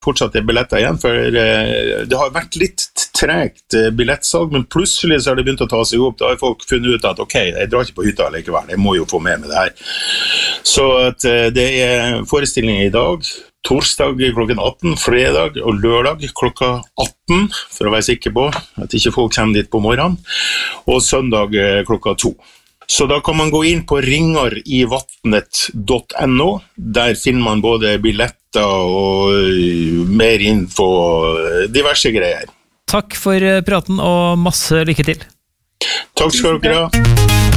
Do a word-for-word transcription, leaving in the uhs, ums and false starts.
fortsatt er billetter igjen, for det har vært litt tregt billettsalg, men plutselig så har det begynt å ta seg opp. Da har folk funnet ut at ok, jeg drar ikke på hytta likevel, jeg må jo få med meg det her. Så at det er forestillinger i dag, torsdag klokken atten, fredag og lørdag klokka atten, for å være sikker på at ikke folk kommer dit på morgenen, og søndag klokka to. Så da kan man gå inn på ringarivvatnet punktum no, der finner man både billetter og mer info og diverse greier. Takk for praten og masse lykke til. Takk skal dere ha.